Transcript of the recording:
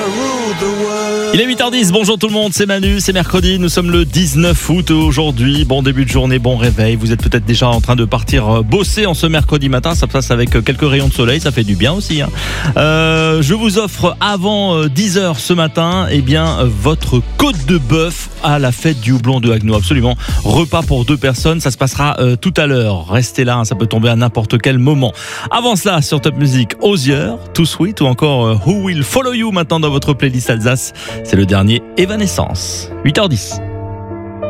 Il est 8h10, bonjour tout le monde, c'est Manu, c'est mercredi, nous sommes le 19 août aujourd'hui. Bon début de journée, bon réveil, vous êtes peut-être déjà en train de partir bosser en ce mercredi matin, ça passe avec quelques rayons de soleil, ça fait du bien aussi. Je vous offre avant 10h ce matin, votre côte de bœuf à la fête du houblon de Haguenau, absolument. Repas pour 2 personnes, ça se passera tout à l'heure. Restez là, ça peut tomber à n'importe quel moment. Avant cela, sur Top Music, Osier, Too Sweet ou encore Who Will Follow You maintenant dans votre playlist Alsace. C'est le dernier Evanescence. 8h10.